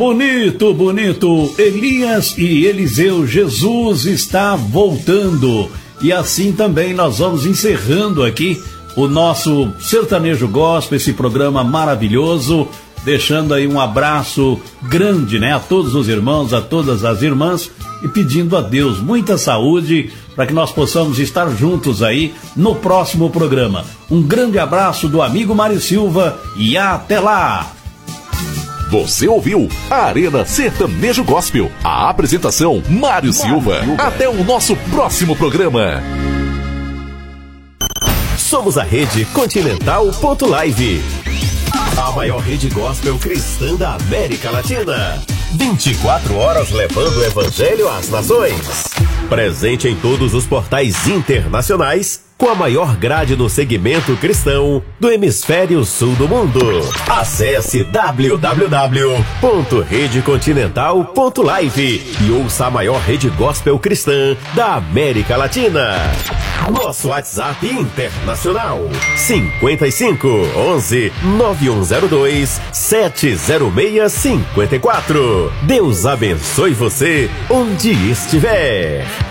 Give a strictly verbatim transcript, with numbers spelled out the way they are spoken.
Bonito, bonito. Elias e Eliseu, Jesus está voltando. E assim também nós vamos encerrando aqui o nosso Sertanejo Gospel, esse programa maravilhoso, deixando aí um abraço grande, né, a todos os irmãos, a todas as irmãs, e pedindo a Deus muita saúde para que nós possamos estar juntos aí no próximo programa. Um grande abraço do amigo Mário Silva e até lá! Você ouviu a Arena Sertanejo Gospel. A apresentação, Mário Silva. Até o nosso próximo programa. Somos a Rede Continental ponto live, a maior rede gospel cristã da América Latina. vinte e quatro horas levando o evangelho às nações. Presente em todos os portais internacionais, com a maior grade no segmento cristão do hemisfério sul do mundo. Acesse w w w ponto rede continental ponto live e ouça a maior rede gospel cristã da América Latina. Nosso WhatsApp internacional cinquenta e cinco, onze, nove um zero dois, sete zero seis cinco quatro. Deus abençoe você onde estiver.